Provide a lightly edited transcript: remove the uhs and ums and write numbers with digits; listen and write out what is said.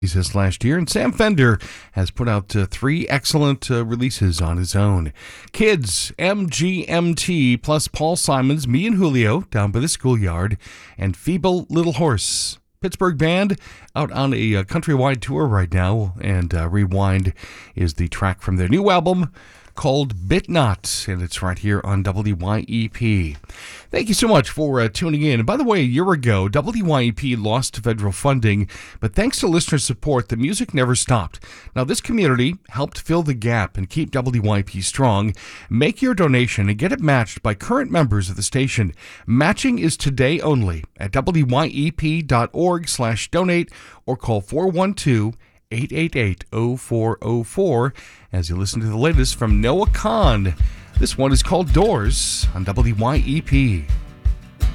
Since last year, and Sam Fender has put out three excellent releases on his own. Kids, MGMT, plus Paul Simon's Me and Julio, Down by the Schoolyard, and Feeble Little Horse. Pittsburgh band out on a countrywide tour right now, and Rewind is the track from their new album called Bit Not, and it's right here on WYEP. Thank you so much for tuning in. And by the way, a year ago, WYEP lost federal funding, but thanks to listener support, the music never stopped. Now, this community helped fill the gap and keep WYEP strong. Make your donation and get it matched by current members of the station. Matching is today only at wyep.org/donate or call 412-888-0404 as you listen to the latest from Noah Kahan. This one is called Doors on WYEP.